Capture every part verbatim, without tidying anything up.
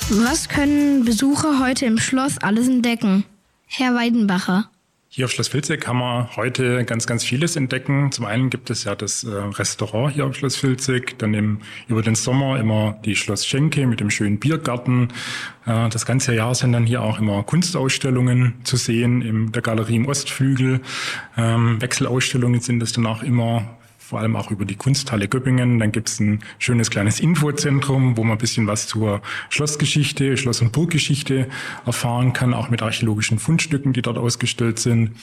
Was können Besucher heute im Schloss alles entdecken? Herr Weidenbacher. Hier auf Schloss Vilseck kann man heute ganz, ganz vieles entdecken. Zum einen gibt es ja das äh, Restaurant hier auf Schloss Vilseck, dann im, über den Sommer immer die Schloss Schenke mit dem schönen Biergarten. Äh, das ganze Jahr sind dann hier auch immer Kunstausstellungen zu sehen in der Galerie im Ostflügel. Ähm, Wechselausstellungen sind es dann auch immer, vor allem auch über die Kunsthalle Göppingen. Dann gibt es ein schönes kleines Infozentrum, wo man ein bisschen was zur Schlossgeschichte, Schloss- und Burggeschichte erfahren kann, auch mit archäologischen Fundstücken, die dort ausgestellt sind.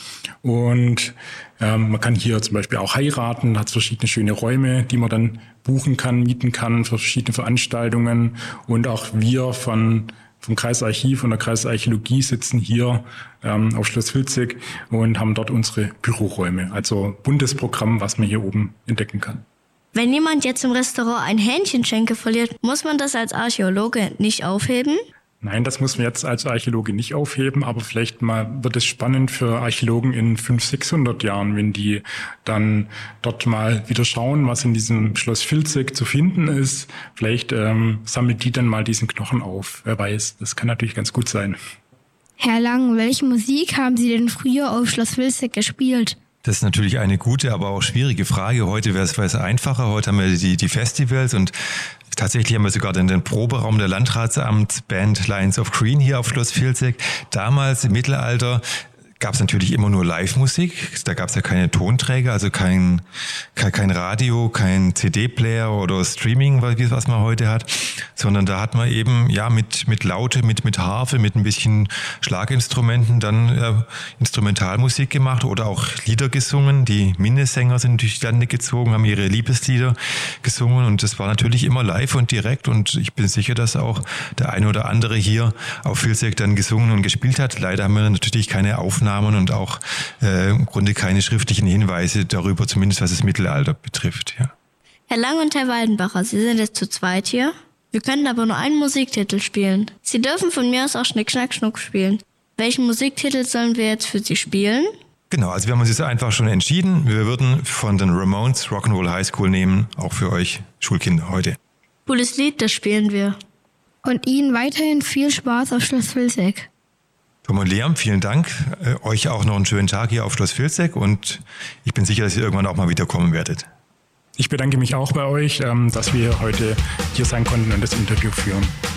Und ähm, man kann hier zum Beispiel auch heiraten, hat verschiedene schöne Räume, die man dann buchen kann, mieten kann für verschiedene Veranstaltungen. Und auch wir von vom Kreisarchiv und der Kreisarchäologie sitzen hier ähm, auf Schloss Vilseck und haben dort unsere Büroräume. Also buntes Programm, was man hier oben entdecken kann. Wenn jemand jetzt im Restaurant ein Hähnchenschenkel verliert, muss man das als Archäologe nicht aufheben? Nein, das muss man jetzt als Archäologe nicht aufheben, aber vielleicht mal wird es spannend für Archäologen in fünfhundert, sechshundert Jahren, wenn die dann dort mal wieder schauen, was in diesem Schloss Vilseck zu finden ist. Vielleicht ähm, sammelt die dann mal diesen Knochen auf. Wer weiß, das kann natürlich ganz gut sein. Herr Lang, welche Musik haben Sie denn früher auf Schloss Vilseck gespielt? Das ist natürlich eine gute, aber auch schwierige Frage. Heute wäre es einfacher. Heute haben wir die, die Festivals und tatsächlich haben wir sogar den, den Proberaum der Landratsamtsband Lions of Green hier auf Schloss Vilseck. Damals im Mittelalter gab es natürlich immer nur Live-Musik. Da gab es ja keine Tonträger, also kein, kein, kein Radio, kein C D-Player oder Streaming, was man heute hat, sondern da hat man eben ja mit mit Laute, mit mit Harfe, mit ein bisschen Schlaginstrumenten dann äh, Instrumentalmusik gemacht oder auch Lieder gesungen. Die Minnesänger sind durch die Lande gezogen, haben ihre Liebeslieder gesungen und das war natürlich immer live und direkt und ich bin sicher, dass auch der eine oder andere hier auf Vilseck dann gesungen und gespielt hat. Leider haben wir natürlich keine Aufnahmen und auch äh, im Grunde keine schriftlichen Hinweise darüber, zumindest was das Mittelalter betrifft. Ja. Herr Lang und Herr Weidenbacher, Sie sind jetzt zu zweit hier. Wir können aber nur einen Musiktitel spielen. Sie dürfen von mir aus auch Schnick, Schnack, Schnuck spielen. Welchen Musiktitel sollen wir jetzt für Sie spielen? Genau, also wir haben uns jetzt einfach schon entschieden. Wir würden von den Ramones Rock'n'Roll High School nehmen, auch für euch Schulkinder heute. Cooles Lied, das spielen wir. Und Ihnen weiterhin viel Spaß auf Schloss Vilseck. Tom und Liam, vielen Dank. Äh, euch auch noch einen schönen Tag hier auf Schloss Vilseck und ich bin sicher, dass ihr irgendwann auch mal wieder kommen werdet. Ich bedanke mich auch bei euch, ähm, dass wir heute hier sein konnten und das Interview führen.